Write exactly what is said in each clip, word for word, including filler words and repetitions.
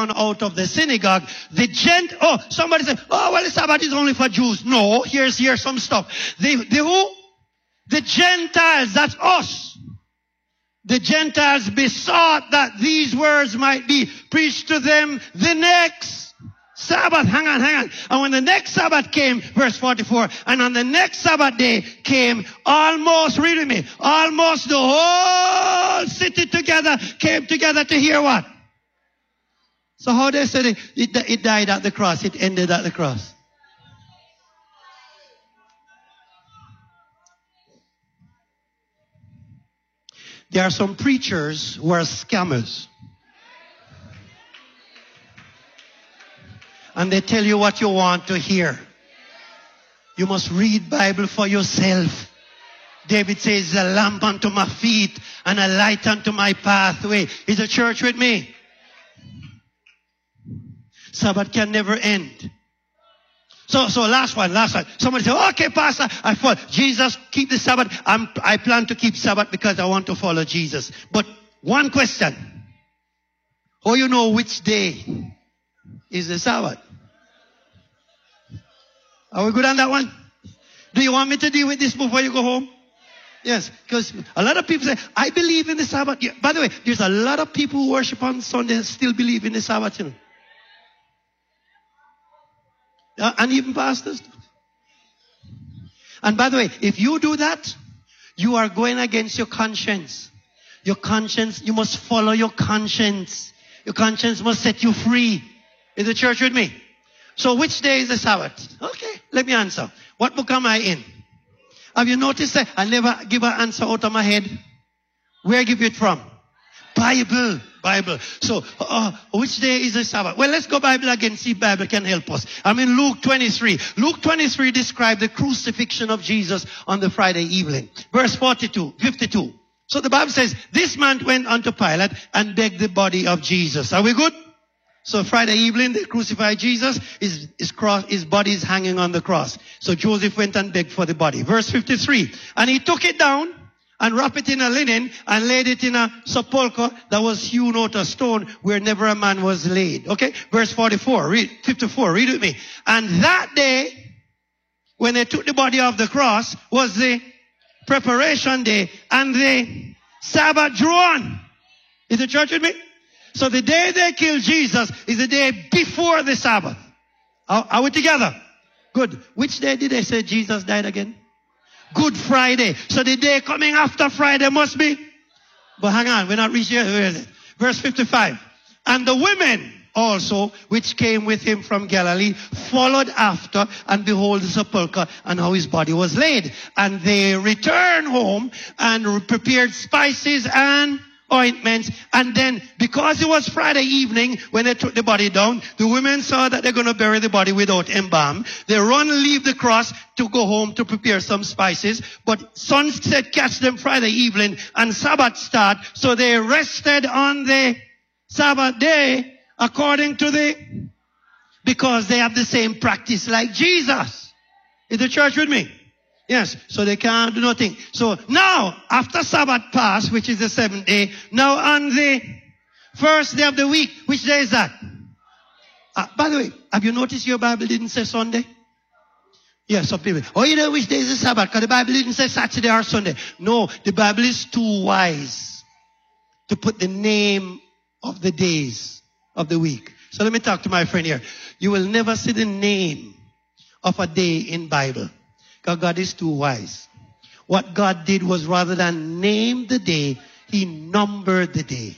out of the synagogue, the gent, oh, somebody said, oh, well, the Sabbath is only for Jews. No, here's, here's some stuff. The, the who? The Gentiles, that's us. The Gentiles besought that these words might be preached to them the next Sabbath. Hang on, hang on. And when the next Sabbath came, verse forty-four, and on the next Sabbath day came almost, read with me, almost the whole city together, came together to hear what? So how they said it, it, it died at the cross, it ended at the cross. There are some preachers who are scammers. And they tell you what you want to hear. You must read Bible for yourself. David says, a lamp unto my feet and a light unto my pathway. Is the church with me? Sabbath can never end. So, so last one, last one. Somebody say, okay, Pastor, I follow Jesus, keep the Sabbath. I'm, I plan to keep Sabbath because I want to follow Jesus. But one question. How you know which day is the Sabbath? Are we good on that one? Do you want me to deal with this before you go home? Yes, because a lot of people say, I believe in the Sabbath. Yeah, by the way, there's a lot of people who worship on Sunday and still believe in the Sabbath, you know. Uh, and even pastors. And by the way, if you do that, you are going against your conscience. Your conscience, you must follow your conscience. Your conscience must set you free. Is the church with me? So which day is the Sabbath? Okay, let me answer. What book am I in? Have you noticed that I never give an answer out of my head? Where I give it from? Bible. Bible. So, uh, which day is the Sabbath? Well, let's go Bible again, see if Bible can help us. I'm in Luke twenty-three. Luke twenty-three describes the crucifixion of Jesus on the Friday evening. Verse forty-two, fifty-two. So the Bible says, this man went unto Pilate and begged the body of Jesus. Are we good? So Friday evening, they crucified Jesus. His, his, cross, his body is hanging on the cross. So Joseph went and begged for the body. Verse fifty-three. And he took it down and wrapped it in a linen and laid it in a sepulchre that was hewn out of stone where never a man was laid. Okay? Verse forty-four, read, fifty-four, read with me. And that day, when they took the body off the cross, was the preparation day and the Sabbath drew on. Is the church with me? So the day they killed Jesus is the day before the Sabbath. Are, are we together? Good. Which day did they say Jesus died again? Good Friday. So the day coming after Friday must be. But hang on, we're not reaching here. Where is it? Verse fifty-five. And the women also, which came with him from Galilee, followed after, and behold the sepulchre and how his body was laid. And they returned home and prepared spices and ointments. And then, because it was Friday evening when they took the body down, the women saw that they're going to bury the body without embalm. They run and leave the cross to go home to prepare some spices. But sunset catch them Friday evening and Sabbath start. So they rested on the Sabbath day according to the, because they have the same practice like Jesus. Is the church with me? Yes, so they can't do nothing. So now, after Sabbath passed, which is the seventh day, now on the first day of the week, which day is that? Uh, by the way, have you noticed your Bible didn't say Sunday? Yes, some people, oh, you know which day is the Sabbath? Because the Bible didn't say Saturday or Sunday. No, the Bible is too wise to put the name of the days of the week. So let me talk to my friend here. You will never see the name of a day in Bible. Because God is too wise. What God did was, rather than name the day, he numbered the day.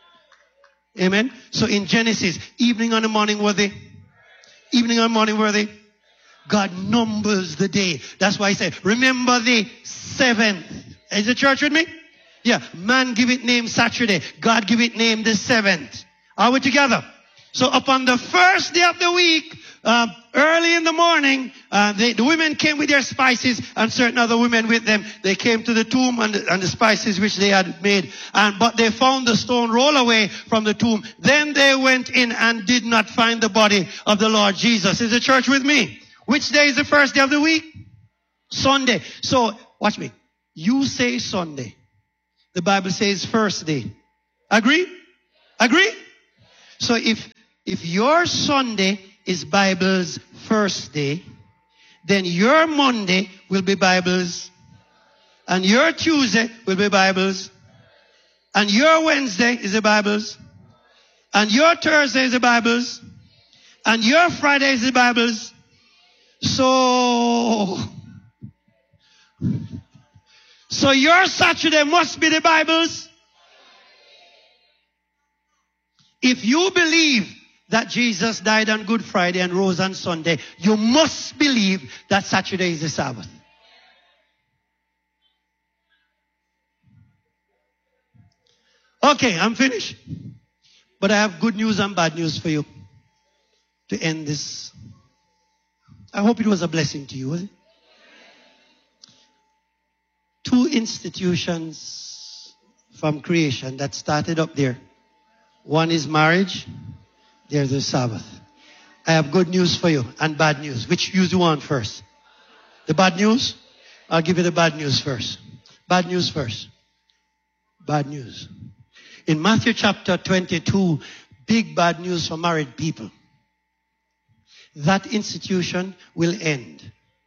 Amen. So in Genesis, evening and the morning were they? Evening and morning were they? God numbers the day. That's why he said, remember the seventh. Is the church with me? Yeah. Man give it name Saturday. God give it name the seventh. Are we together? So upon the first day of the week, uh, early in the morning, uh, they, the women came with their spices and certain other women with them. They came to the tomb and the, and the spices which they had made. And, but they found the stone roll away from the tomb. Then they went in and did not find the body of the Lord Jesus. Is the church with me? Which day is the first day of the week? Sunday. So, watch me. You say Sunday. The Bible says first day. Agree? Agree? So if If your Sunday is Bible's first day, then your Monday will be Bible's, and your Tuesday will be Bible's, and your Wednesday is the Bible's, and your Thursday is the Bible's, and your Friday is the Bible's. So, so your Saturday must be the Bible's. If you believe that Jesus died on Good Friday and rose on Sunday, you must believe that Saturday is the Sabbath. Okay, I'm finished. But I have good news and bad news for you to end this. I hope it was a blessing to you, was it? Two institutions from creation that started up there. One is marriage. There's the Sabbath. I have good news for you and bad news. Which you do want first? The bad news? I'll give you the bad news first. Bad news first. Bad news. In Matthew chapter twenty-two, big bad news for married people. That institution will end.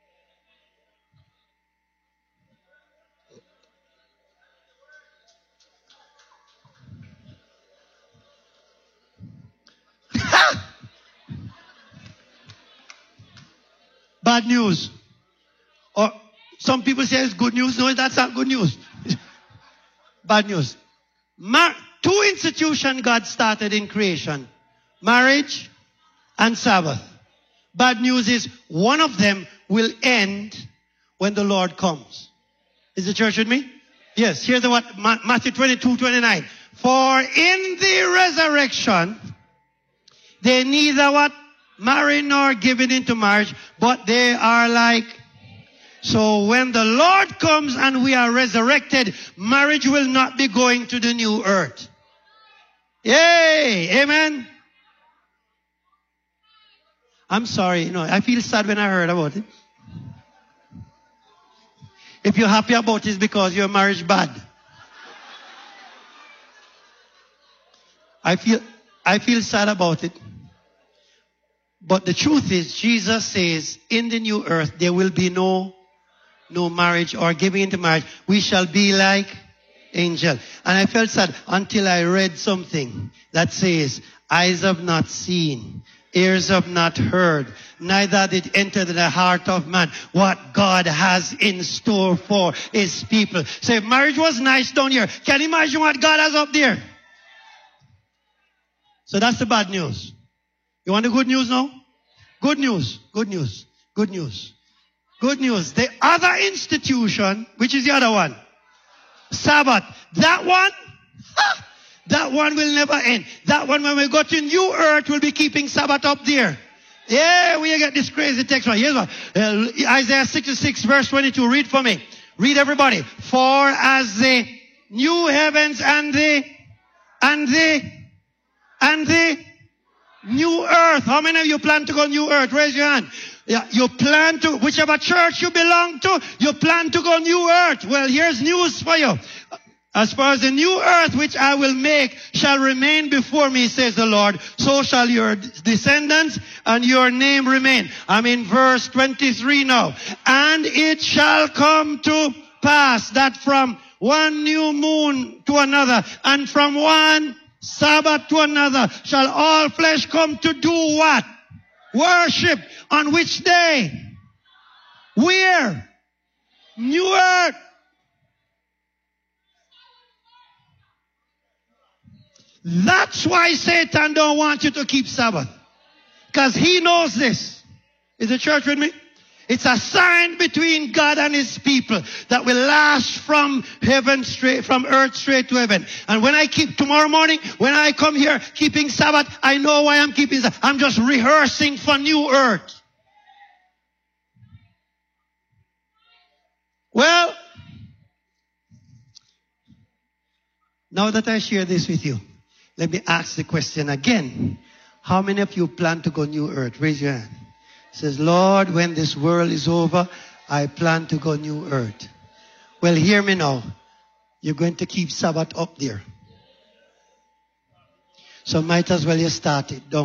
Bad news. Or some people say it's good news. No, that's not good news. Bad news. Mar- two institutions God started in creation. Marriage and Sabbath. Bad news is one of them will end when the Lord comes. Is the church with me? Yes. Here's the what Matthew twenty-two, twenty-nine. For in the resurrection, they neither what? Marry nor given into marriage, but they are like. So when the Lord comes and we are resurrected, marriage will not be going to the new earth. Yay! Amen. I'm sorry, you know, I feel sad when I heard about it. If you're happy about it, it's because your marriage bad. I feel, I feel sad about it. But the truth is, Jesus says, in the new earth, there will be no, no marriage or giving into marriage. We shall be like angel. And I felt sad until I read something that says, eyes have not seen, ears have not heard, neither did it enter the heart of man what God has in store for his people. So if marriage was nice down here, can you imagine what God has up there? So that's the bad news. You want the good news now? Good news, good news, good news, good news. The other institution, which is the other one? Sabbath. That one, ha, that one will never end. That one, when we go to new earth, we'll be keeping Sabbath up there. Yeah, we get this crazy text right. Here's one. Uh, Isaiah sixty-six verse twenty-two. Read for me. Read everybody. For as the new heavens and the, and the, and the, new earth. How many of you plan to go new earth? Raise your hand. Yeah, you plan to, whichever church you belong to, you plan to go new earth. Well, here's news for you. As far as the new earth which I will make shall remain before me, says the Lord, so shall your descendants and your name remain. I'm in verse twenty-three now. And it shall come to pass that from one new moon to another, and from one Sabbath to another, shall all flesh come to do what? Worship. On which day? Where? New earth. That's why Satan don't want you to keep Sabbath. Because he knows this. Is the church with me? It's a sign between God and his people that will last from heaven straight, from earth straight to heaven. And when I keep, tomorrow morning, when I come here keeping Sabbath, I know why I'm keeping Sabbath. I'm just rehearsing for new earth. Well, now that I share this with you, let me ask the question again. How many of you plan to go new earth? Raise your hand. Says, Lord, when this world is over, I plan to go new earth. Well, hear me now. You're going to keep Sabbath up there. So might as well you start it. Don't